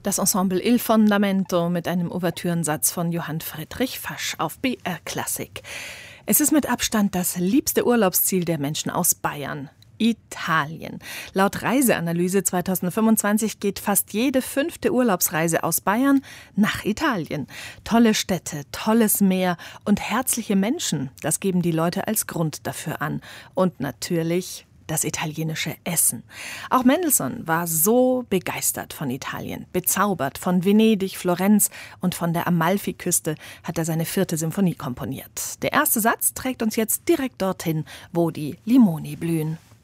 Das Ensemble Il Fondamento mit einem Ouvertürensatz von Johann Friedrich Fasch auf BR Klassik. Es ist mit Abstand das liebste Urlaubsziel der Menschen aus Bayern. Italien. Laut Reiseanalyse 2025 geht fast jede 5. Urlaubsreise aus Bayern nach Italien. Tolle Städte, tolles Meer und herzliche Menschen, das geben die Leute als Grund dafür an. Und natürlich das italienische Essen. Auch Mendelssohn war so begeistert von Italien, bezaubert von Venedig, Florenz und von der Amalfiküste hat er seine 4. Symphonie komponiert. Der erste Satz trägt uns jetzt direkt dorthin, wo die Limoni blühen.